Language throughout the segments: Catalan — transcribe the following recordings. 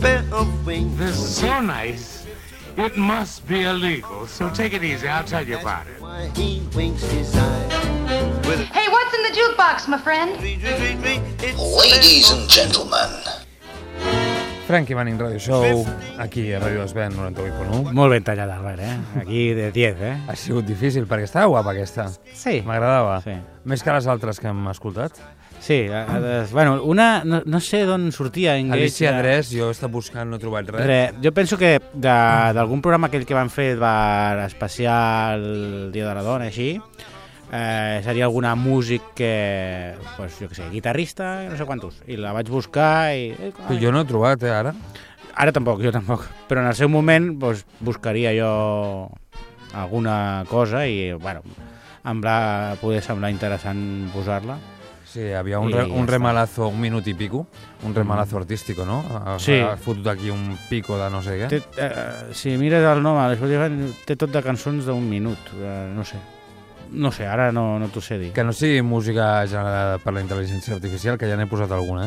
pair of wings. This is so nice. It must be illegal, so take it easy. I'll tell you about it. Why he winks his eye. Hey, what's in the jukebox, my friend? Ladies and gentlemen. Frankie Manning Radio Show, aquí a Radio Esben 98.1. Molt ben tallat, Albert, Aquí de 10, Ha sigut difícil, perquè estava guapa aquesta. Sí. M'agradava. Sí. Més que les altres que hem escoltat. Sí, bueno, una, no sé d'on sortia. Alicia Dress, jo he estat buscant, no he trobat res. Jo penso que d'algun programa aquell que van fer especial el Dia de la Dona, així, seria alguna músic que, pues, jo què sé, guitarrista, no sé quantos, i la vaig buscar i... Però jo no he trobat, ara. Ara tampoc, jo tampoc, però en el seu moment pues, buscaria jo alguna cosa i, bueno, em va poder semblar interessant posar-la. Sí, hi havia un remalazo, un minut i pico, un remalazo artístico, no? Sí. Ha fotut aquí un pico de no sé què. Si mires el nom, té tot de cançons d'un minut, no sé. No sé, ara no t'ho sé dir. Que no sigui música generada per la intel·ligència artificial, que ja n'he posat alguna,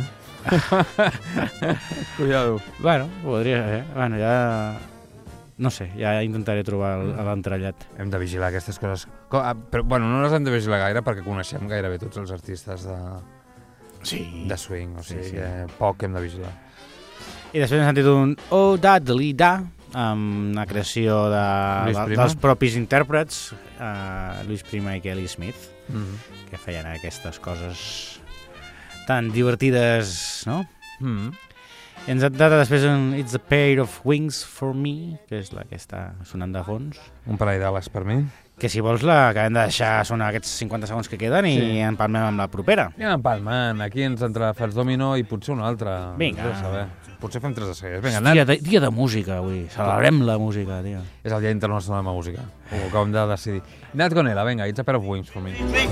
Cuidado. Bueno, podria ser. Bueno, ja... No sé, ja intentaré trobar l'entrellat. Hem de vigilar aquestes coses. Però, bueno, no les hem de vigilar gaire perquè coneixem gairebé tots els artistes de swing, o sigui que poc hem de vigilar. I després hem sentit un Oh Dadly Da, amb una creació dels propis intèrprets, Luis Prima i Kelly Smith, que feien aquestes coses tan divertides, no? I ens ha dat després un It's a Pair of Wings for Me, que és la que està sonant de fons. Un parell d'ales per mi. Que si vols la acabem de deixar sonar aquests 50 segons que queden i empalmem amb la propera. Ja empalmant, aquí ens fas domino i potser una altra. Vinga. Potser fem 3 de seguida. Vinga, dia de música avui, celebrem la música, tio. És el Dia Internacional de la Música, ho acabem de decidir. Nat Gonella, vinga, It's a Pair of Wings for Me.